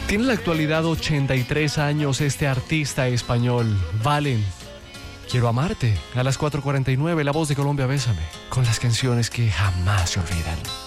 Tiene en la actualidad 83 años este artista español, Valen. Quiero amarte. A las 4:49, La Voz de Colombia, Bésame. Con las canciones que jamás se olvidan.